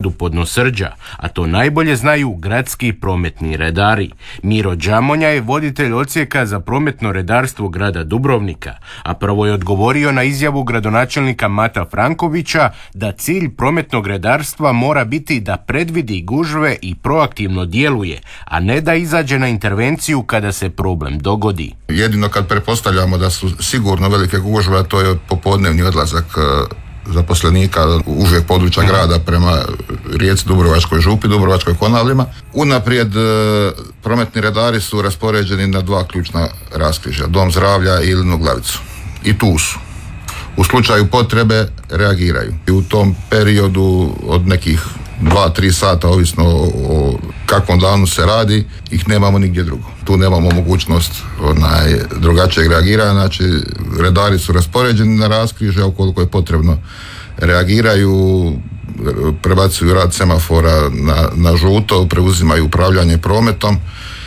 gradu Podnosrđa, a to najbolje znaju gradski prometni redari. Miro Đamonja je voditelj odsjeka za prometno redarstvo grada Dubrovnika, a prvo je odgovorio na izjavu gradonačelnika Mata Frankovića da cilj prometnog redarstva mora biti da predvidi gužve i proaktivno djeluje, a ne da izađe na intervenciju kada se problem dogodi. Jedino kad pretpostavljamo da su sigurno velike gužve, a to je popodnevni odlazak zaposlenika užeg područja grada prema rijeci Dubrovačkoj župi, Dubrovačkoj Konavlima. Unaprijed prometni redari su raspoređeni na dva ključna raskrižja, Dom zdravlja i Ilinu Glavicu. I tu su. U slučaju potrebe reagiraju. I u tom periodu od nekih 2-3 sata, ovisno o kakvom danu se radi, ih nemamo nigdje drugo. Tu nemamo mogućnost drugačijeg reagiranja, znači redari su raspoređeni na raskrižje, ukoliko je potrebno reagiraju, prebacuju rad semafora na žuto, preuzimaju upravljanje prometom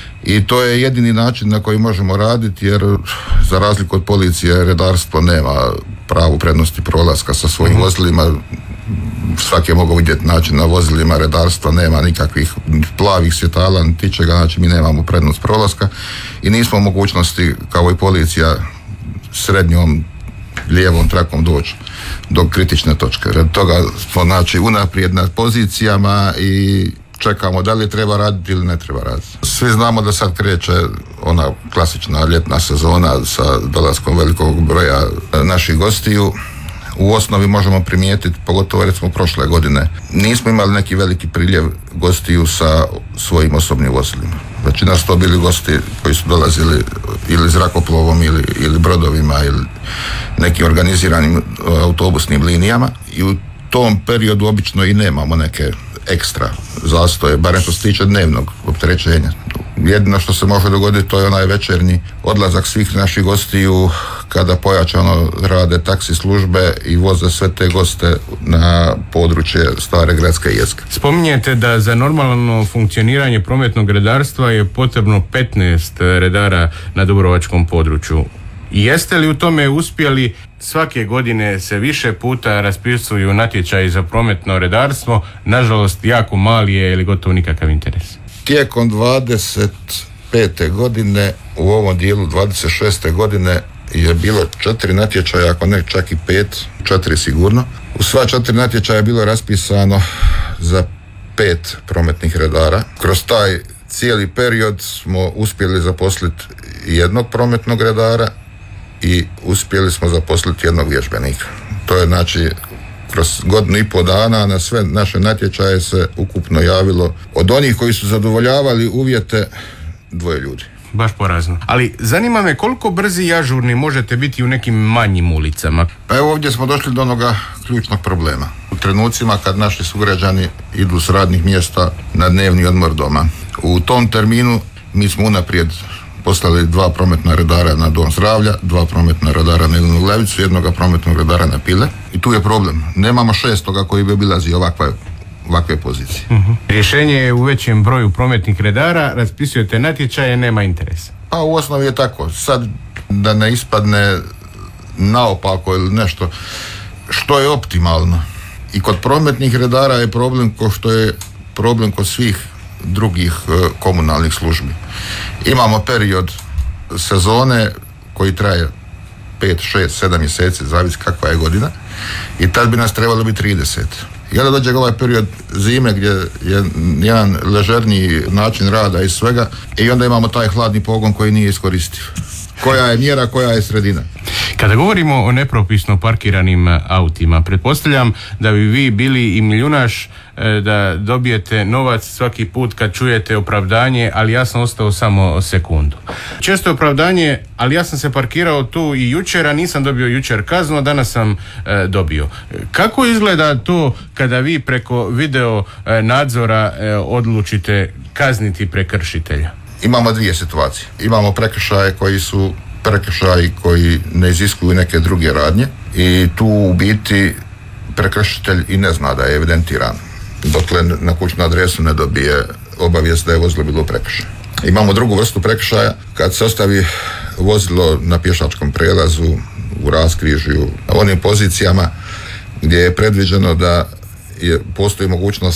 i to je jedini način na koji možemo raditi, jer za razliku od policije redarstvo nema pravu prednosti prolaska sa svojim vozilima. Svaki je mogao vidjeti način na vozilima, redarstva nema nikakvih plavih svjetala, niti čega, znači mi nemamo prednost prolaska i nismo u mogućnosti kao i policija srednjom lijevom trakom doći do kritične točke. Red toga smo znači unaprijed na pozicijama i čekamo da li treba raditi ili ne treba raditi. Svi znamo da sad kreće ona klasična ljetna sezona sa dolaskom velikog broja naših gostiju. U osnovi možemo primijetiti, pogotovo recimo prošle godine, nismo imali neki veliki priljev gostiju sa svojim osobnim vozilima. Većina su to bili gosti koji su dolazili ili zrakoplovom ili brodovima ili nekim organiziranim autobusnim linijama i u tom periodu obično i nemamo neke ekstra zastoje, barem što se tiče dnevnog opterećenja. Jedino što se može dogoditi to je onaj večernji odlazak svih naših gostiju kada pojačano rade taksi službe i voze sve te goste na područje stare gradske jezgre. Spominjete da za normalno funkcioniranje prometnog redarstva je potrebno 15 redara na dubrovačkom području. Jeste li u tome uspjeli? Svake godine se više puta raspisuju natječaji za prometno redarstvo, nažalost jako mali je ili gotovo nikakav interes. Tijekom 25. godine, u ovom dijelu 26. godine je bilo 4 natječaja, ako ne čak i 5, 4 sigurno. U sva 4 natječaja je bilo raspisano za 5 prometnih redara. Kroz taj cijeli period smo uspjeli zaposliti jednog prometnog redara i uspjeli smo zaposliti jednog vježbenika. To je znači kroz godinu i pol dana na sve naše natječaje se ukupno javilo od onih koji su zadovoljavali uvjete 2 ljudi. Baš porazno. Ali zanima me koliko brzi i ažurni možete biti u nekim manjim ulicama? Pa evo ovdje smo došli do onoga ključnog problema. U trenucima kad naši sugrađani idu s radnih mjesta na dnevni odmor doma. U tom terminu mi smo unaprijed poslali 2 prometna redara na Dom zdravlja, 2 prometna redara na Ilinu Glavicu, 1 prometnog redara na Pile. I tu je problem. Nemamo 6 koji bi obilazi ovakve pozicije. Rješenje je u većem broju prometnih redara, raspisujete natječaje, nema interesa. Pa u osnovi je tako. Sad da ne ispadne naopako ili nešto što je optimalno. I kod prometnih redara je problem ko što je problem kod svih drugih komunalnih službi. Imamo period sezone koji traje 5, 6, 7 mjeseci, zavisi kakva je godina, i tad bi nas trebalo biti 30. I onda dođe ovaj period zime gdje je jedan ležerniji način rada i svega i onda imamo taj hladni pogon koji nije iskoristiv. Koja je mjera, koja je sredina? Kada govorimo o nepropisno parkiranim autima, pretpostavljam da bi vi bili i milijunaš da dobijete novac svaki put kad čujete opravdanje, ali ja sam ostao samo sekundu. Često je opravdanje, ali ja sam se parkirao tu i jučer, a nisam dobio jučer kaznu, a danas sam dobio. Kako izgleda to kada vi preko video nadzora odlučite kazniti prekršitelja? Imamo 2 situacije. Imamo prekršaje koji su prekršaji koji ne iziskuju neke druge radnje i tu u biti prekršitelj i ne zna da je evidentiran dokle na kućnu adresu ne dobije obavijest da je vozilo bilo prekršaj. Imamo drugu vrstu prekršaja kad se ostavi vozilo na pješačkom prelazu, u raskrižju, na onim pozicijama gdje je predviđeno da postoji mogućnost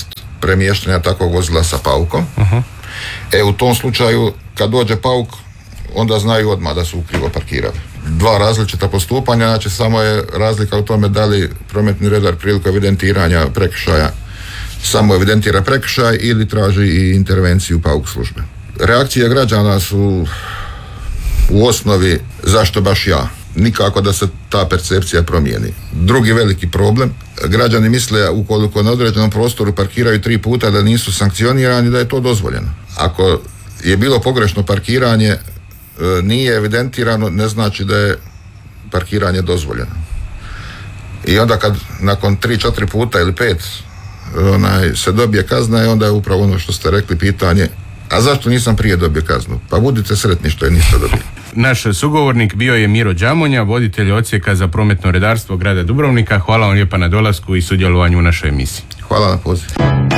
premještanja takvog vozila sa paukom. U tom slučaju kad dođe pauk, onda znaju odmah da su krivo parkirali. Dva različita postupanja, znači samo je razlika u tome da li prometni redar prilikom evidentiranja prekršaja samo evidentira prekršaj ili traži i intervenciju pauk službe. Reakcije građana su u osnovi zašto baš ja? Nikako da se ta percepcija promijeni. Drugi veliki problem, građani misle ukoliko na određenom prostoru parkiraju 3 puta da nisu sankcionirani, da je to dozvoljeno. Ako je bilo pogrešno parkiranje, nije evidentirano, ne znači da je parkiranje dozvoljeno. I onda kad nakon 3-4 puta ili 5 se dobije kazna, i onda je upravo ono što ste rekli pitanje, a zašto nisam prije dobio kaznu? Pa budite sretni što je niste dobili. Naš sugovornik bio je Miro Đamonja, voditelj odsjeka za prometno redarstvo grada Dubrovnika. Hvala vam lijepa na dolasku i sudjelovanju u našoj emisiji. Hvala na pozivu.